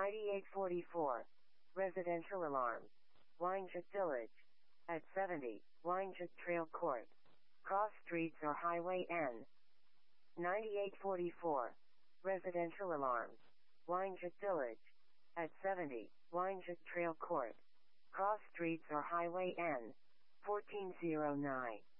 9844. Residential alarm. Wineshoot Village. At 70, Wineshoot Trail Court. Cross Streets or Highway N. 9844. Residential alarm. Wineshoot Village. At 70, Wineshoot Trail Court. Cross Streets or Highway N. 1409.